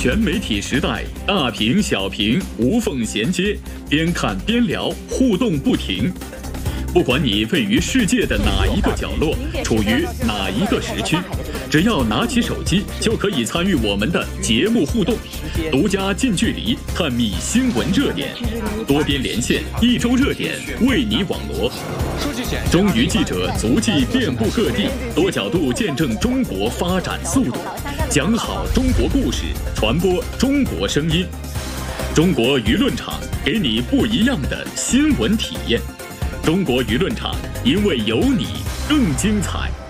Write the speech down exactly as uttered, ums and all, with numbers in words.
全媒体时代，大屏小屏无缝衔接，边看边聊，互动不停。不管你位于世界的哪一个角落，处于哪一个时区，只要拿起手机，就可以参与我们的节目互动，独家近距离探秘新闻热点，多边连线，一周热点为你网罗。中娱记者足迹遍布各地，多角度见证中国发展速度，讲好中国故事，传播中国声音。中国舆论场给你不一样的新闻体验。中国舆论场，因为有你更精彩。